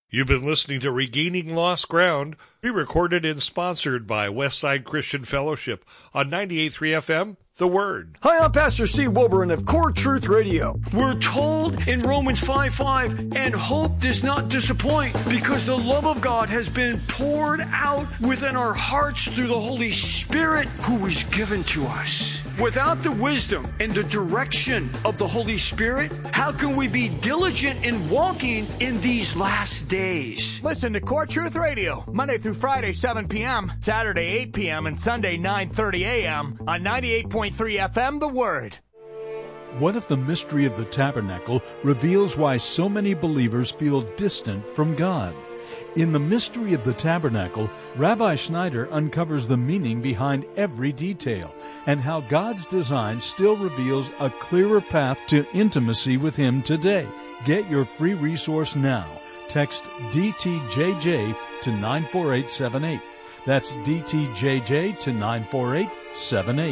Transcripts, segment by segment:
You've been listening to Regaining Lost Ground, re-recorded and sponsored by Westside Christian Fellowship on 98.3 FM, The Word. Hi, I'm Pastor Steve Wilburn of Core Truth Radio. We're told in Romans 5:5, and hope does not disappoint because the love of God has been poured out within our hearts through the Holy Spirit who is given to us. Without the wisdom and the direction of the Holy Spirit, how can we be diligent in walking in these last days? Listen to Core Truth Radio, Monday through Friday, 7 p.m., Saturday, 8 p.m., and Sunday, 9:30 a.m. on 98.3 FM, The Word. What if the mystery of the tabernacle reveals why so many believers feel distant from God? In The Mystery of the Tabernacle, Rabbi Schneider uncovers the meaning behind every detail and how God's design still reveals a clearer path to intimacy with Him today. Get your free resource now. Text DTJJ to 94878. That's DTJJ to 94878.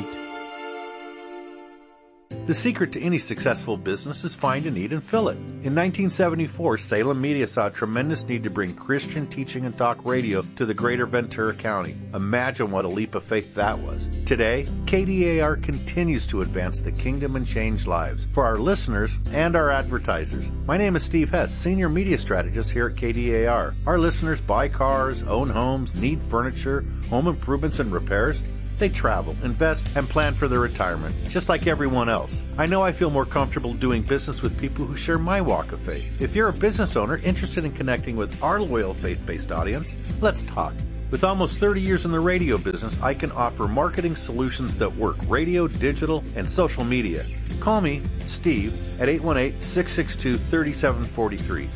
The secret to any successful business is find a need and fill it. In 1974, Salem Media saw a tremendous need to bring Christian teaching and talk radio to the greater Ventura County. Imagine what a leap of faith that was. Today, KDAR continues to advance the kingdom and change lives for our listeners and our advertisers. My name is Steve Hess, Senior Media Strategist here at KDAR. Our listeners buy cars, own homes, need furniture, home improvements and repairs. They travel, invest, and plan for their retirement, just like everyone else. I know I feel more comfortable doing business with people who share my walk of faith. If you're a business owner interested in connecting with our loyal faith-based audience, let's talk. With almost 30 years in the radio business, I can offer marketing solutions that work: radio, digital, and social media. Call me, Steve, at 818-662-3743.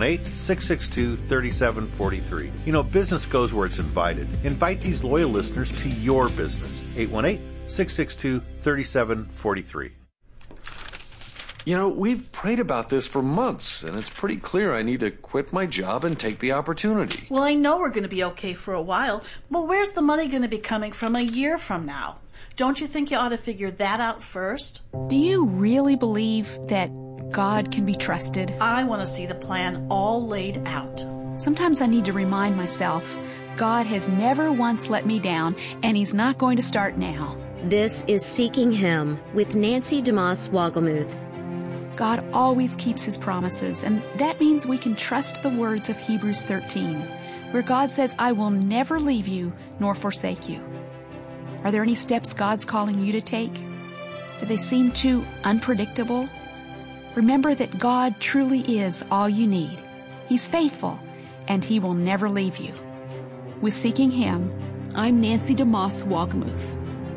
818-662-3743. You know, business goes where it's invited. Invite these loyal listeners to your business. 818-662-3743. You know, we've prayed about this for months, and it's pretty clear I need to quit my job and take the opportunity. Well, I know we're going to be okay for a while, but where's the money going to be coming from a year from now? Don't you think you ought to figure that out first? Do you really believe that God can be trusted? I want to see the plan all laid out. Sometimes I need to remind myself, God has never once let me down, and He's not going to start now. This is Seeking Him with Nancy DeMoss Wogelmuth. God always keeps His promises, and that means we can trust the words of Hebrews 13, where God says, I will never leave you nor forsake you. Are there any steps God's calling you to take? Do they seem too unpredictable? Remember that God truly is all you need. He's faithful, and He will never leave you. With Seeking Him, I'm Nancy DeMoss Wogelmuth.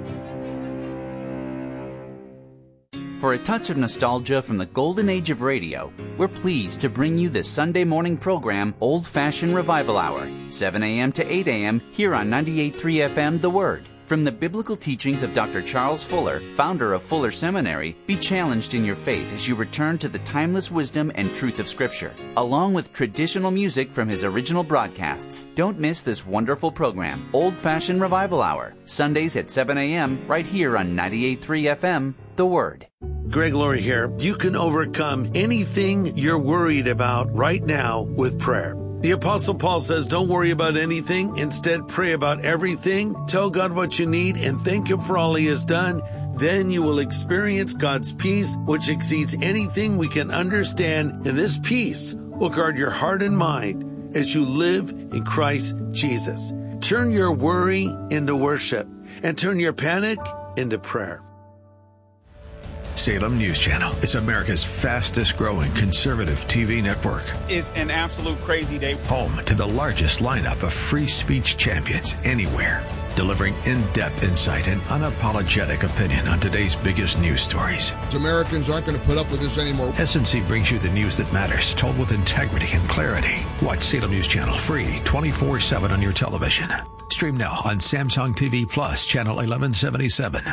For a touch of nostalgia from the golden age of radio, we're pleased to bring you the Sunday morning program Old Fashioned Revival Hour, 7 a.m. to 8 a.m. here on 98.3 FM The Word. From the biblical teachings of Dr. Charles Fuller, founder of Fuller Seminary, be challenged in your faith as you return to the timeless wisdom and truth of Scripture, along with traditional music from his original broadcasts. Don't miss this wonderful program, Old Fashioned Revival Hour, Sundays at 7 a.m. right here on 98.3 FM, The Word. Greg Laurie here. You can overcome anything you're worried about right now with prayer. The Apostle Paul says, don't worry about anything. Instead, pray about everything. Tell God what you need and thank Him for all He has done. Then you will experience God's peace, which exceeds anything we can understand. And this peace will guard your heart and mind as you live in Christ Jesus. Turn your worry into worship and turn your panic into prayer. Salem News Channel is America's fastest growing conservative TV network. It's an absolute crazy day. Home to the largest lineup of free speech champions anywhere. Delivering in-depth insight and unapologetic opinion on today's biggest news stories. Americans aren't going to put up with this anymore. SNC brings you the news that matters, told with integrity and clarity. Watch Salem News Channel free 24/7 on your television. Stream now on Samsung TV Plus, channel 1177.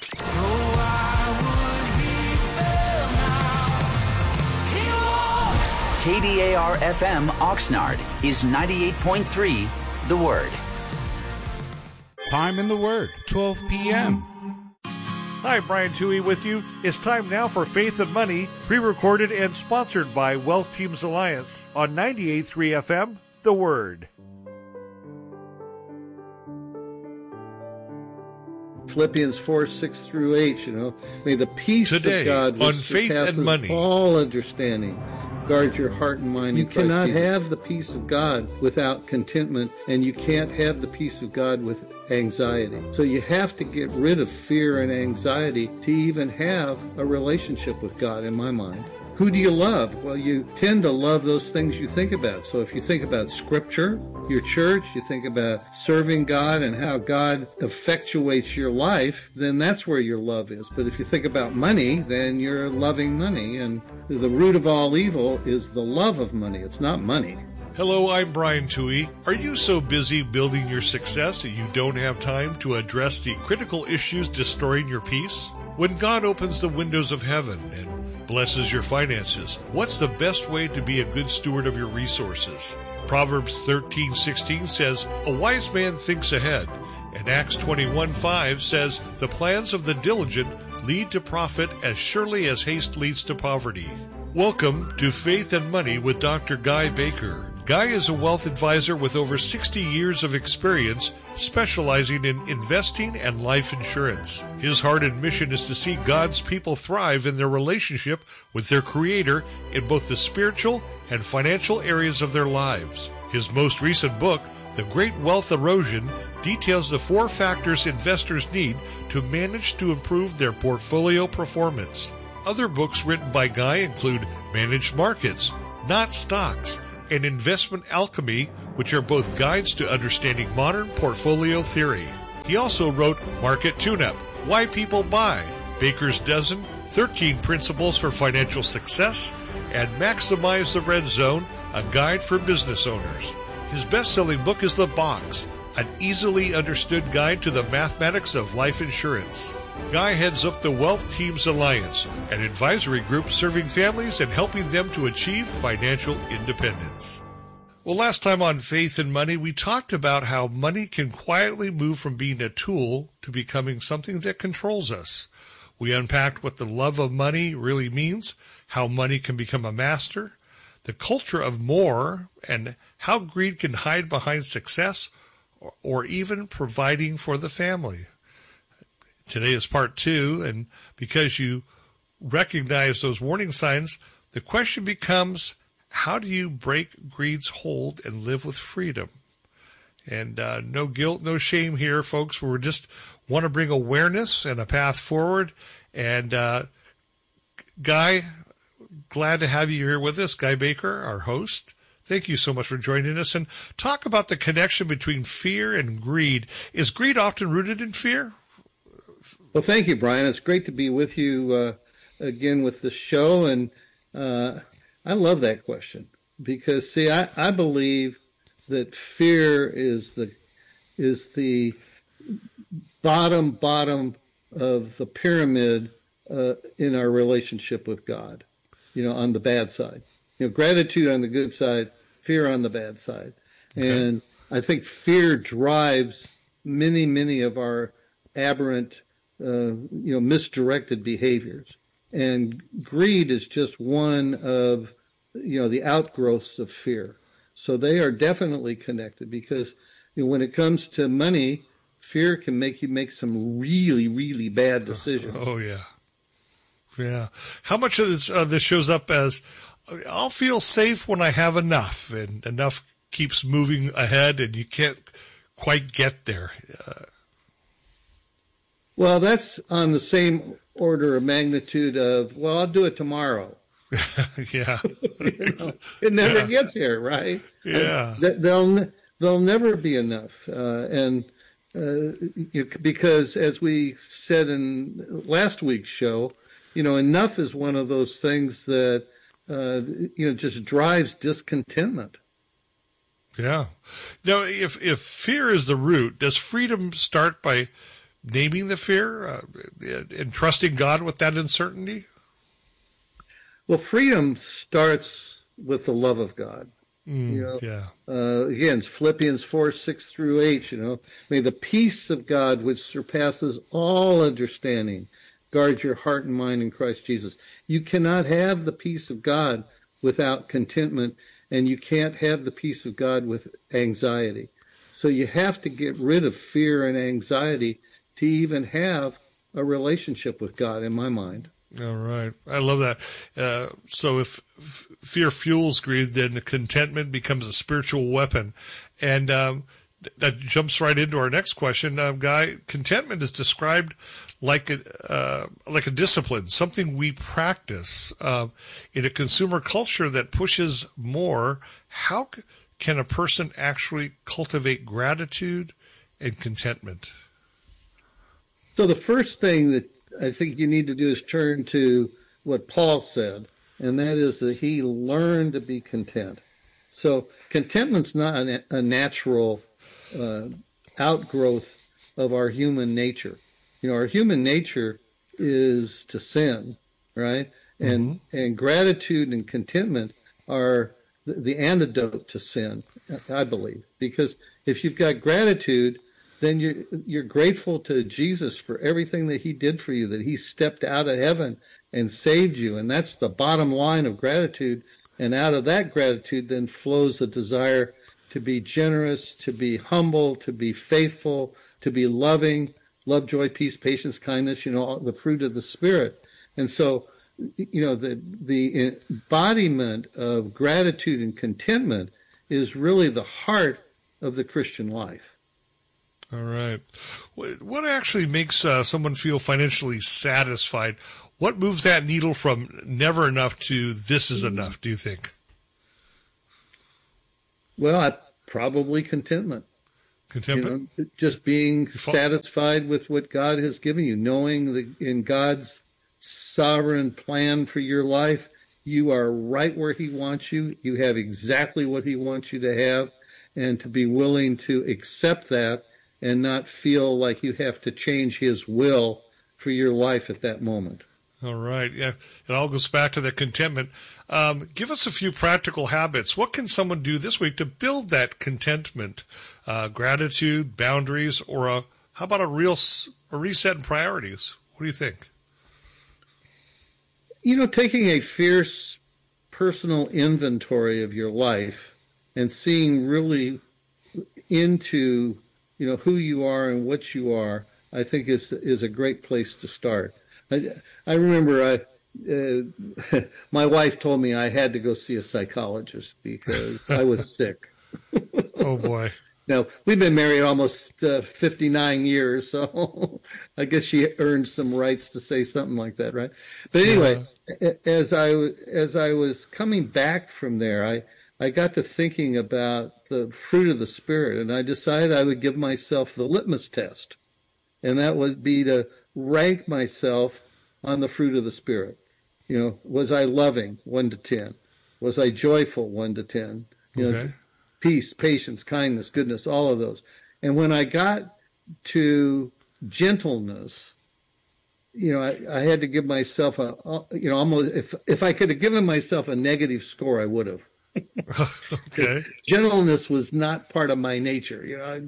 KDAR FM Oxnard is 98.3 The Word. Time in the Word, 12 p.m. Hi, Brian Toohey with you. It's time now for Faith and Money, pre-recorded and sponsored by Wealth Teams Alliance on 98.3 FM, The Word. Philippians 4:6-8, may the peace Today, of God, which on Faith and surpasses Money, all understanding, guard your heart and mind. You cannot have the peace of God without contentment, and you can't have the peace of God with anxiety. So you have to get rid of fear and anxiety to even have a relationship with God, in my mind. Who do you love? Well, you tend to love those things you think about. So if you think about Scripture, your church, you think about serving God and how God effectuates your life, then that's where your love is. But if you think about money, then you're loving money. And the root of all evil is the love of money. It's not money. Hello, I'm Brian Toohey. Are you so busy building your success that you don't have time to address the critical issues destroying your peace? When God opens the windows of heaven and blesses your finances, what's the best way to be a good steward of your resources? Proverbs 13:16 says, "A wise man thinks ahead," and Acts 21:5 says, "The plans of the diligent lead to profit as surely as haste leads to poverty." Welcome to Faith and Money with Dr. Guy Baker. Guy is a wealth advisor with over 60 years of experience specializing in investing and life insurance. His heart and mission is to see God's people thrive in their relationship with their Creator in both the spiritual and financial areas of their lives. His most recent book, The Great Wealth Erosion, details the 4 factors investors need to manage to improve their portfolio performance. Other books written by Guy include Managed Markets, Not Stocks, and Investment Alchemy, which are both guides to understanding modern portfolio theory. He also wrote Market Tune-Up, Why People Buy, Baker's Dozen, 13 Principles for Financial Success, and Maximize the Red Zone, a guide for business owners. His best-selling book is The Box, an easily understood guide to the mathematics of life insurance. Guy heads up the Wealth Teams Alliance, an advisory group serving families and helping them to achieve financial independence. Well, last time on Faith and Money, we talked about how money can quietly move from being a tool to becoming something that controls us. We unpacked what the love of money really means, how money can become a master, the culture of more, and how greed can hide behind success or even providing for the family. Today is part 2, and because you recognize those warning signs, the question becomes, how do you break greed's hold and live with freedom? And no guilt, no shame here, folks. We just want to bring awareness and a path forward. And Guy, glad to have you here with us. Guy Baker, our host. Thank you so much for joining us. And talk about the connection between fear and greed. Is greed often rooted in fear? Well, thank you, Brian. It's great to be with you again with the show. And I love that question because, see, I believe that fear is the bottom of the pyramid in our relationship with God, on the bad side. Gratitude on the good side, fear on the bad side. Okay. And I think fear drives many of our aberrant misdirected behaviors. And greed is just one of, the outgrowths of fear. So they are definitely connected because when it comes to money, fear can make you make some really bad decisions. Oh yeah. Yeah. How much of this shows up as, I'll feel safe when I have enough, and enough keeps moving ahead and you can't quite get there? Well, that's on the same order of magnitude of, I'll do it tomorrow. Yeah. It never gets here, right? Yeah. There'll never be enough. Because as we said in last week's show, enough is one of those things that, just drives discontentment. Yeah. Now, if fear is the root, does freedom start by naming the fear and trusting God with that uncertainty? Well, freedom starts with the love of God. Yeah. Again, it's Philippians 4:6-8. May the peace of God, which surpasses all understanding, guard your heart and mind in Christ Jesus. You cannot have the peace of God without contentment, and you can't have the peace of God with anxiety. So you have to get rid of fear and anxiety to even have a relationship with God, in my mind. All right. I love that. So if fear fuels greed, then contentment becomes a spiritual weapon. And that jumps right into our next question. Guy, contentment is described like a discipline, something we practice. In a consumer culture that pushes more, how can a person actually cultivate gratitude and contentment? So the first thing that I think you need to do is turn to what Paul said, and that is that he learned to be content. So contentment's not a natural outgrowth of our human nature. Our human nature is to sin, right? And gratitude and contentment are the antidote to sin, I believe. Because if you've got gratitude, then you're grateful to Jesus for everything that he did for you, that he stepped out of heaven and saved you. And that's the bottom line of gratitude. And out of that gratitude then flows a desire to be generous, to be humble, to be faithful, to be loving, love, joy, peace, patience, kindness, the fruit of the Spirit. And so, the embodiment of gratitude and contentment is really the heart of the Christian life. All right. What actually makes someone feel financially satisfied? What moves that needle from never enough to this is enough, do you think? Well, probably contentment. Contentment? Just being satisfied with what God has given you, knowing that in God's sovereign plan for your life, you are right where he wants you. You have exactly what he wants you to have, and to be willing to accept that and not feel like you have to change his will for your life at that moment. All right. Yeah. It all goes back to the contentment. Give us a few practical habits. What can someone do this week to build that contentment? Gratitude, boundaries, or how about a reset in priorities? What do you think? Taking a fierce personal inventory of your life and seeing really into, who you are and what you are, I think is a great place to start. I remember my wife told me I had to go see a psychologist because I was sick. Oh, boy. Now, we've been married almost 59 years, so I guess she earned some rights to say something like that, right? But anyway, as I was coming back from there, I got to thinking about the fruit of the Spirit, and I decided I would give myself the litmus test, and that would be to rank myself on the fruit of the Spirit. Was I loving, 1 to 10? Was I joyful, 1 to 10? Okay. Peace, patience, kindness, goodness, all of those. And when I got to gentleness, I had to give myself almost, if I could have given myself a negative score, I would have. Okay. Gentleness was not part of my nature.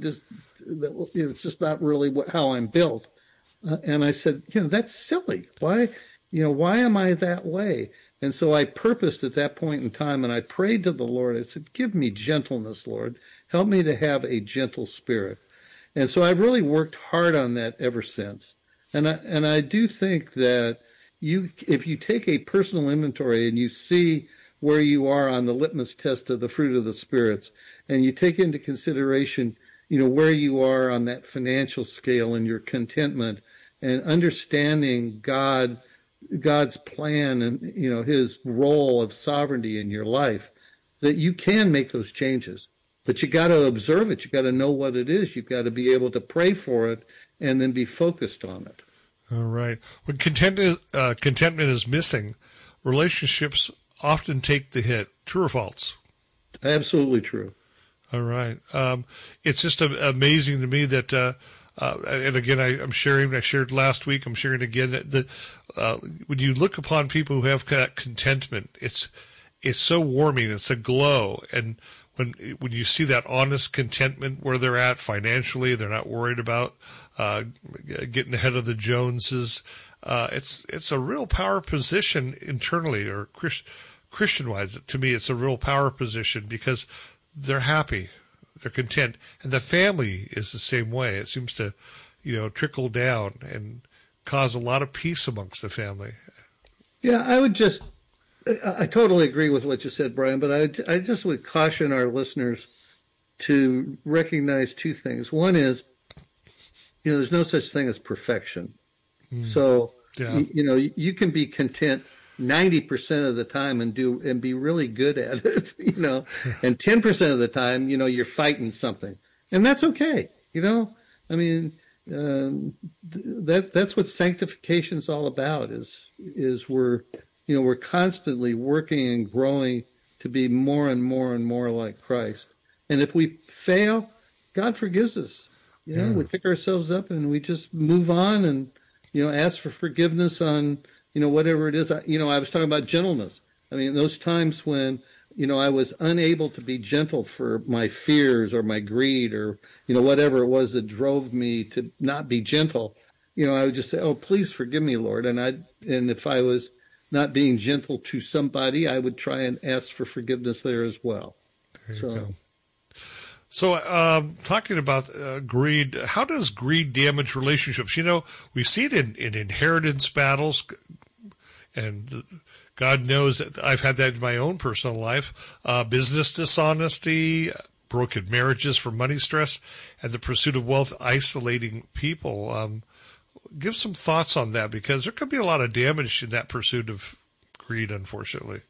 It's just not really how I'm built. And I said, that's silly. Why am I that way? And so I purposed at that point in time, and I prayed to the Lord. I said, give me gentleness, Lord. Help me to have a gentle spirit. And so I've really worked hard on that ever since. And I do think that if you take a personal inventory and you see where you are on the litmus test of the fruit of the spirits, and you take into consideration, where you are on that financial scale and your contentment, and understanding God's plan and, his role of sovereignty in your life, that you can make those changes. But you got to observe it. You got to know what it is. You've got to be able to pray for it and then be focused on it. All right. When contentment is missing, relationships often take the hit. True or false? Absolutely true. All right. It's just amazing to me that, and again, I shared last week, I'm sharing again, that when you look upon people who have contentment, it's so warming, it's a glow. And when you see that honest contentment where they're at financially, they're not worried about getting ahead of the Joneses. it's a real power position internally, or Christian-wise. To me, it's a real power position because they're happy, they're content, and the family is the same way. It seems to, trickle down and cause a lot of peace amongst the family. Yeah, I totally agree with what you said, Brian, but I just would caution our listeners to recognize two things. One is, there's no such thing as perfection. So, you can be content 90% of the time and be really good at it, and 10% of the time, you're fighting something, and that's okay. I mean, that's what sanctification's all about is we're constantly working and growing to be more and more and more like Christ. And if we fail, God forgives us. We pick ourselves up and we just move on and, ask for forgiveness on, whatever it is. I was talking about gentleness. I mean, those times when, I was unable to be gentle for my fears or my greed or, whatever it was that drove me to not be gentle, I would just say, oh, please forgive me, Lord. And if I was not being gentle to somebody, I would try and ask for forgiveness there as well. There you go. So, talking about greed, how does greed damage relationships? We see it in inheritance battles, and God knows that I've had that in my own personal life. Business dishonesty, broken marriages for money stress, and the pursuit of wealth isolating people. Give some thoughts on that, because there could be a lot of damage in that pursuit of greed, unfortunately.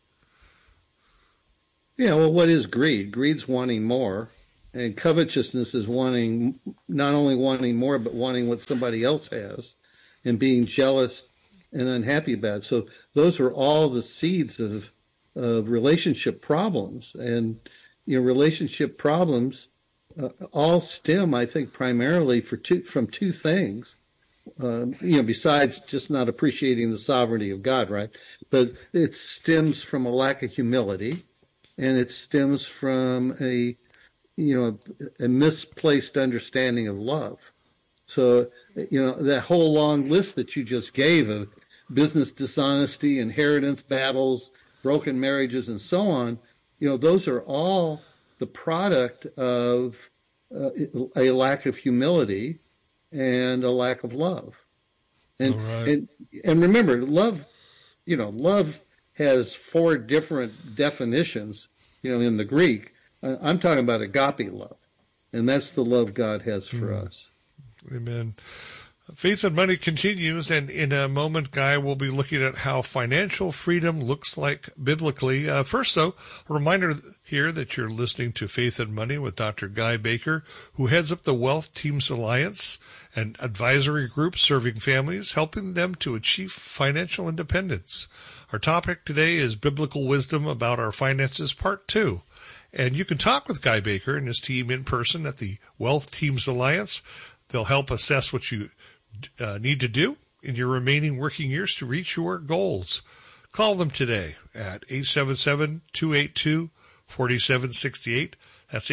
Yeah, well, what is greed? Greed's wanting more. And covetousness is not only wanting more, but wanting what somebody else has and being jealous and unhappy about it. So those are all the seeds of relationship problems. And, relationship problems all stem, I think, primarily from two things, besides just not appreciating the sovereignty of God, right? But it stems from a lack of humility, and it stems from a misplaced understanding of love. So, that whole long list that you just gave of business dishonesty, inheritance battles, broken marriages, and so on, those are all the product of a lack of humility and a lack of love. And remember, love has 4 different definitions, in the Greek. I'm talking about agape love, and that's the love God has for us. Amen. Faith and Money continues, and in a moment, Guy will be looking at how financial freedom looks like biblically. First, though, a reminder here that you're listening to Faith and Money with Dr. Guy Baker, who heads up the Wealth Teams Alliance, an advisory group serving families, helping them to achieve financial independence. Our topic today is Biblical Wisdom About Our Finances, Part 2. And you can talk with Guy Baker and his team in person at the Wealth Teams Alliance. They'll help assess what you need to do in your remaining working years to reach your goals. Call them today at 877-282-4768. That's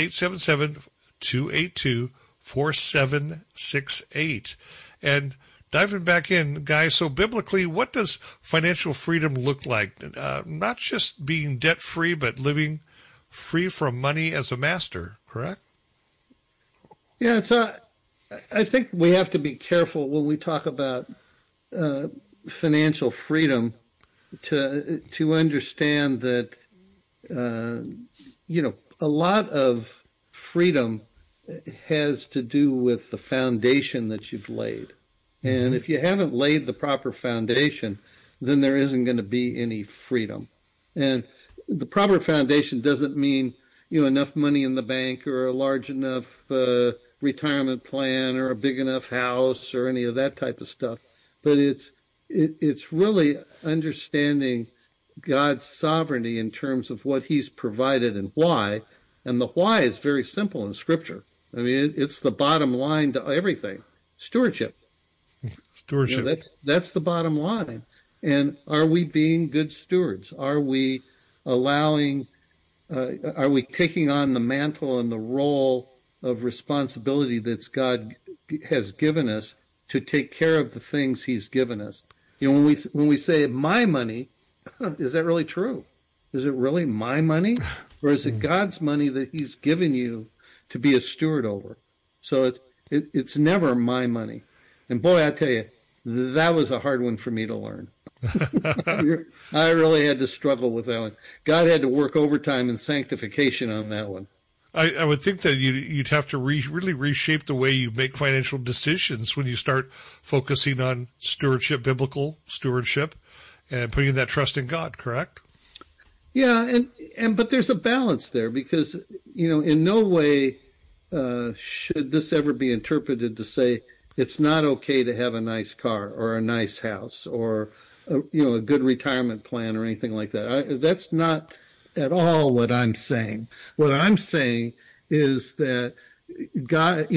877-282-4768. And diving back in, Guy, so biblically, what does financial freedom look like? Not just being debt-free, but living free from money as a master, correct? Yeah, I think we have to be careful when we talk about financial freedom to understand that a lot of freedom has to do with the foundation that you've laid. And if you haven't laid the proper foundation, then there isn't going to be any freedom. And the proper foundation doesn't mean, enough money in the bank or a large enough retirement plan or a big enough house or any of that type of stuff. But it's really understanding God's sovereignty in terms of what He's provided and why. And the why is very simple in Scripture. I mean, it's the bottom line to everything. Stewardship. That's the bottom line. And are we being good stewards? Are we are we taking on the mantle and the role of responsibility that God has given us to take care of the things He's given us? when we say my money, is that really true? Is it really my money, or is it God's money that He's given you to be a steward over? So it's never my money. And boy, I tell you, that was a hard one for me to learn. I really had to struggle with that one. God had to work overtime and sanctification on that one. I would think that you'd have to really reshape the way you make financial decisions when you start focusing on stewardship, biblical stewardship, and putting that trust in God, correct? Yeah, but there's a balance there because, in no way should this ever be interpreted to say it's not okay to have a nice car or a nice house or a good retirement plan or anything like that. That's not at all what I'm saying. What I'm saying is that God,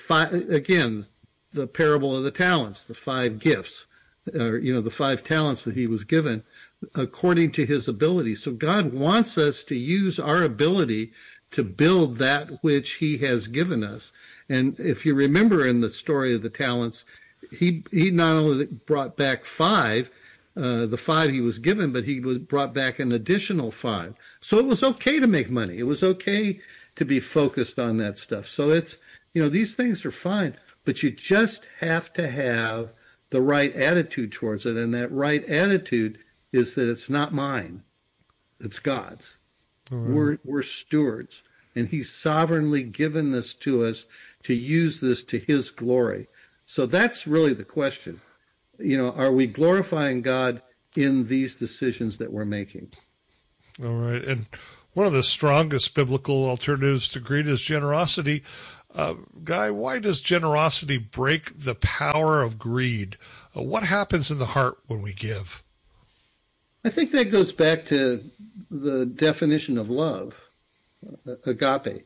the parable of the talents, the 5 gifts, or the 5 talents that He was given according to His ability. So God wants us to use our ability to build that which He has given us. And if you remember in the story of the talents, he not only brought back 5, the 5 he was given, but he brought back an additional 5. So it was okay to make money. It was okay to be focused on that stuff. So it's, these things are fine, but you just have to have the right attitude towards it. And that right attitude is that it's not mine. It's God's. Right. We're stewards, and He's sovereignly given this to us to use this to His glory. So that's really the question. Are we glorifying God in these decisions that we're making? All right. And one of the strongest biblical alternatives to greed is generosity. Guy, why does generosity break the power of greed? What happens in the heart when we give? I think that goes back to the definition of love, agape.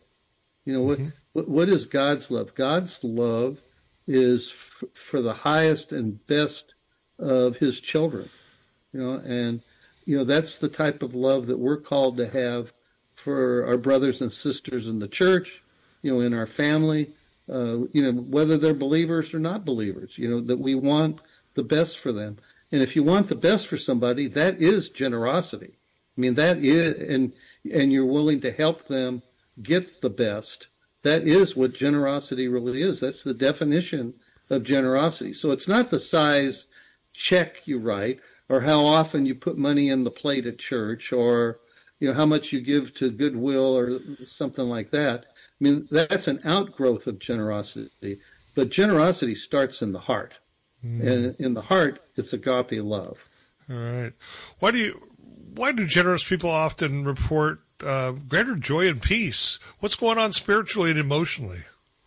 What is God's love? God's love is for the highest and best of His children, and that's the type of love that we're called to have for our brothers and sisters in the church, in our family, whether they're believers or not believers, that we want the best for them. And if you want the best for somebody, that is generosity. I mean, that is, and you're willing to help them get the best. That is what generosity really is. That's the definition of generosity. So it's not the size check you write or how often you put money in the plate at church or, how much you give to Goodwill or something like that. I mean, that's an outgrowth of generosity. But generosity starts in the heart. And in the heart, it's agape love. All right. Why do generous people often report greater joy and peace? What's going on spiritually and emotionally?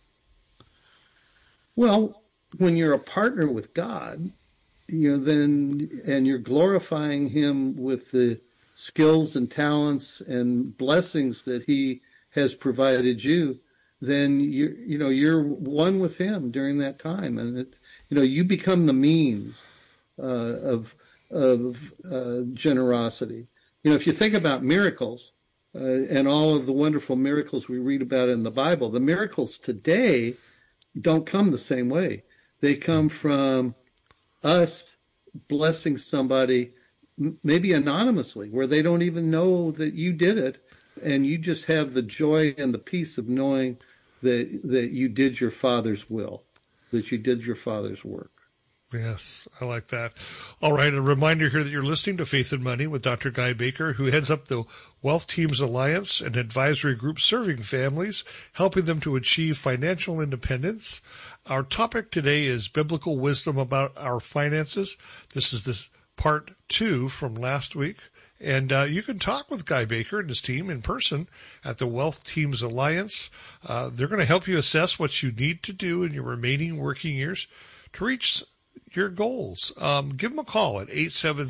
Well, when you're a partner with God, then and you're glorifying Him with the skills and talents and blessings that He has provided you, then you're one with Him during that time, and you become the means of generosity. If you think about miracles and all of the wonderful miracles we read about in the Bible, the miracles today don't come the same way. They come from us blessing somebody, maybe anonymously, where they don't even know that you did it, and you just have the joy and the peace of knowing that you did your Father's will, that you did your Father's work. Yes, I like that. All right, a reminder here that you're listening to Faith and Money with Dr. Guy Baker, who heads up the Wealth Teams Alliance, an advisory group serving families, helping them to achieve financial independence. Our topic today is biblical wisdom about our finances. This is this part 2 from last week. And you can talk with Guy Baker and his team in person at the Wealth Teams Alliance. They're going to help you assess what you need to do in your remaining working years to reach your goals. Give them a call at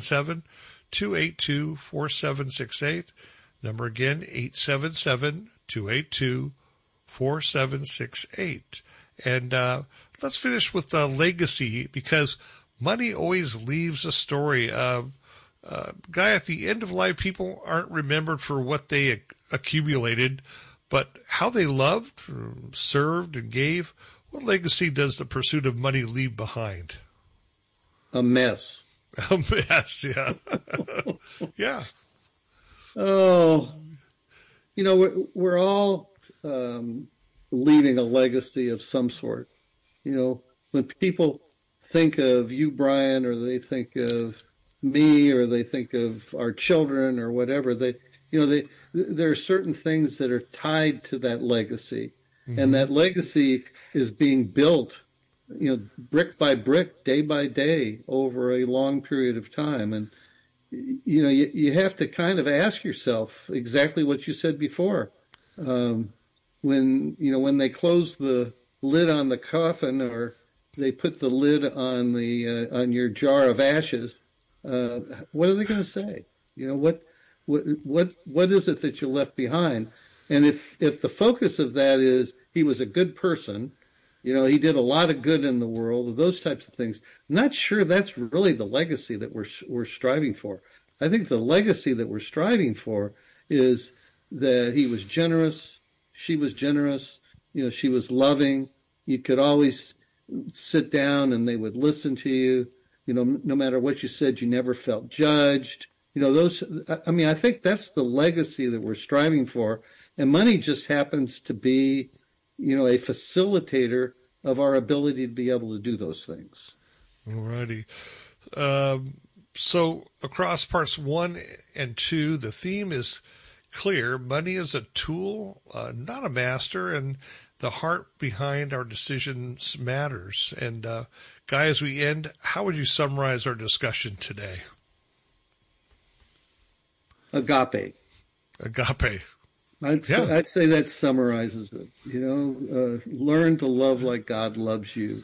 877-282-4768. Number again, 877-282-4768. And let's finish with legacy, because money always leaves a story. Guy, at the end of life, people aren't remembered for what they accumulated, but how they loved, served, and gave. What legacy does the pursuit of money leave behind? A mess. A mess, yeah. Yeah. Oh, we're all leaving a legacy of some sort. When people think of you, Brian, or they think of me, or they think of our children, or whatever, there are certain things that are tied to that legacy, and that legacy is being built, brick by brick, day by day, over a long period of time. And you have to kind of ask yourself exactly what you said before. When they close the lid on the coffin, or they put the lid on on your jar of ashes, what are they going to say? What is it that you left behind? And if the focus of that is he was a good person, he did a lot of good in the world, those types of things, I'm not sure that's really the legacy that we're striving for. I think the legacy that we're striving for is that he was generous, she was generous, she was loving. You could always sit down and they would listen to you. No matter what you said, you never felt judged. I think that's the legacy that we're striving for. And money just happens to be, a facilitator of our ability to be able to do those things. All righty. So across parts 1 and 2, the theme is clear. Money is a tool, not a master, and the heart behind our decisions matters. And Guy, as we end, how would you summarize our discussion today? Agape. I'd say that summarizes it. Learn to love like God loves you.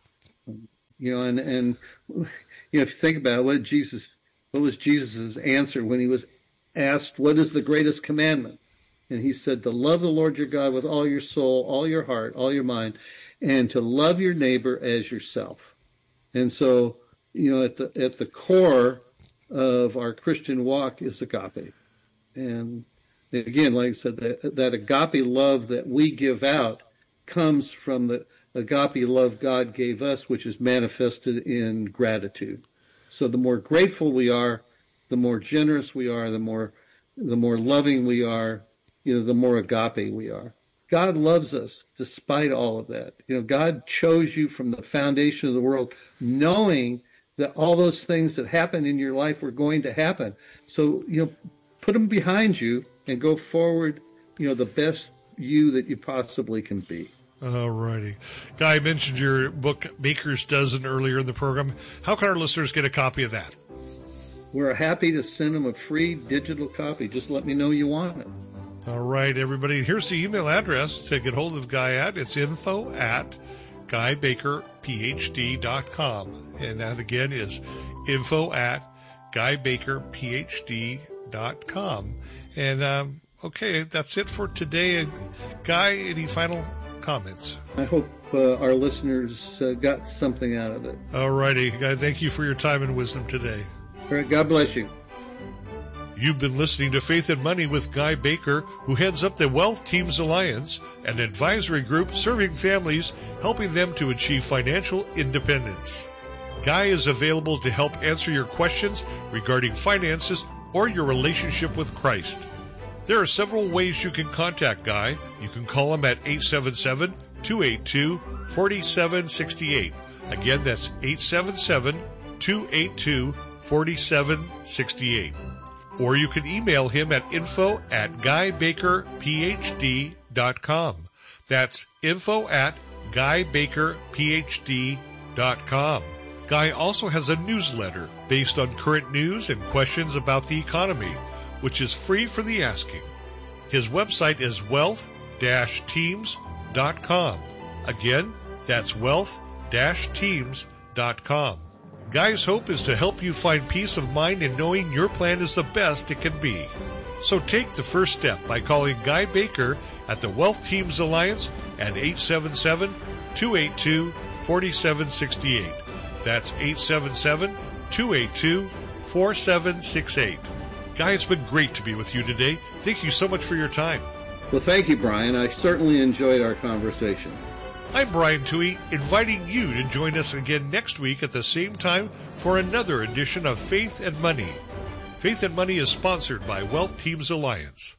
And if you think about it, what was Jesus' answer when he was asked, what is the greatest commandment? And he said, to love the Lord your God with all your soul, all your heart, all your mind, and to love your neighbor as yourself. And so, at the core of our Christian walk is agape. And again, like I said, that agape love that we give out comes from the agape love God gave us, which is manifested in gratitude. So the more grateful we are, the more generous we are, the more loving we are, the more agape we are. God loves us despite all of that. God chose you from the foundation of the world, knowing that all those things that happen in your life were going to happen. So, put them behind you and go forward, the best you that you possibly can be. All righty. Guy, mentioned your book, Baker's Dozen, earlier in the program. How can our listeners get a copy of that? We're happy to send them a free digital copy. Just let me know you want it. All right, everybody. Here's the email address to get hold of Guy at. It's info@GuyBakerPhD.com. And that, again, is info@GuyBakerPhD.com. And, okay, that's it for today. And Guy, any final comments? I hope our listeners got something out of it. All righty. Guy, thank you for your time and wisdom today. All right, God bless you. You've been listening to Faith and Money with Guy Baker, who heads up the Wealth Teams Alliance, an advisory group serving families, helping them to achieve financial independence. Guy is available to help answer your questions regarding finances or your relationship with Christ. There are several ways you can contact Guy. You can call him at 877-282-4768. Again, that's 877-282-4768. Or you can email him at info@GuyBakerPhD.com. That's info@GuyBakerPhD.com. Guy also has a newsletter based on current news and questions about the economy, which is free for the asking. His website is wealth-teams.com. Again, that's wealth-teams.com. Guy's hope is to help you find peace of mind in knowing your plan is the best it can be. So take the first step by calling Guy Baker at the Wealth Teams Alliance at 877-282-4768. That's 877-282-4768. Guy, it's been great to be with you today. Thank you so much for your time. Well, thank you, Brian. I certainly enjoyed our conversation. I'm Brian Toohey, inviting you to join us again next week at the same time for another edition of Faith and Money. Faith and Money is sponsored by Wealth Teams Alliance.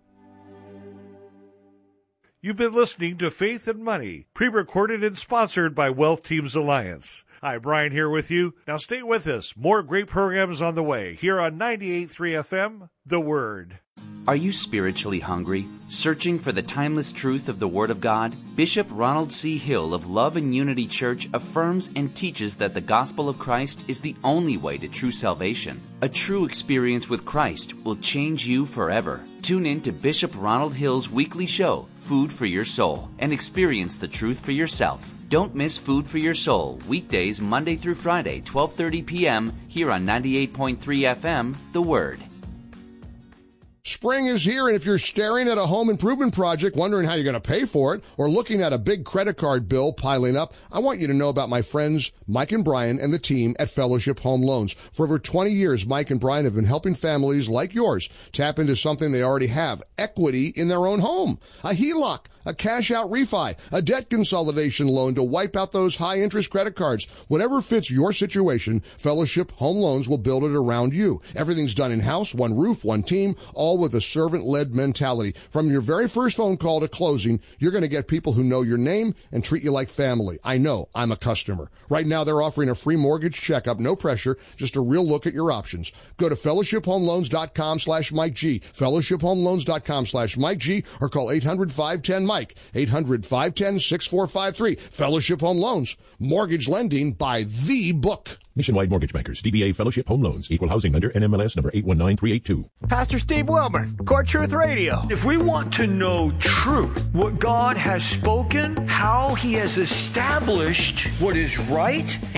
You've been listening to Faith and Money, pre-recorded and sponsored by Wealth Teams Alliance. Hi, Brian here with you. Now stay with us. More great programs on the way here on 98.3 FM, The Word. Are you spiritually hungry, searching for the timeless truth of the Word of God? Bishop Ronald C. Hill of Love and Unity Church affirms and teaches that the gospel of Christ is the only way to true salvation. A true experience with Christ will change you forever. Tune in to Bishop Ronald Hill's weekly show, Food for Your Soul, and experience the truth for yourself. Don't miss Food for Your Soul, weekdays Monday through Friday, 12:30 p.m. here on 98.3 FM, The Word. Spring is here, and if you're staring at a home improvement project, wondering how you're going to pay for it, or looking at a big credit card bill piling up, I want you to know about my friends Mike and Brian and the team at Fellowship Home Loans. For over 20 years, Mike and Brian have been helping families like yours tap into something they already have, equity in their own home. A HELOC, a cash-out refi, a debt consolidation loan to wipe out those high-interest credit cards. Whatever fits your situation, Fellowship Home Loans will build it around you. Everything's done in-house, one roof, one team, all with a servant-led mentality. From your very first phone call to closing, you're going to get people who know your name and treat you like family. I know. I'm a customer. Right now, they're offering a free mortgage checkup, no pressure, just a real look at your options. Go to fellowshiphomeloans.com/Mike G, fellowshiphomeloans.com/Mike G, or call 800-510-MIKE, 800-510-6453. Fellowship Home Loans, mortgage lending by the book. Nationwide Mortgage Bankers, DBA Fellowship Home Loans, Equal Housing Lender, NMLS number 819382. Pastor Steve Wilburn, Core Truth Radio. If we want to know truth, what God has spoken, how He has established what is right